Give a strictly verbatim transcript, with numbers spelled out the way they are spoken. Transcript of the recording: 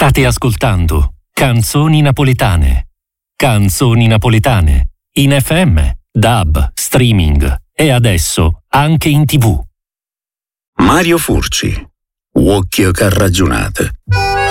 State ascoltando Canzoni Napoletane. Canzoni Napoletane. In F M, D A B, streaming e adesso anche in tivù. Mario Furci. Occhio che ha ragionato.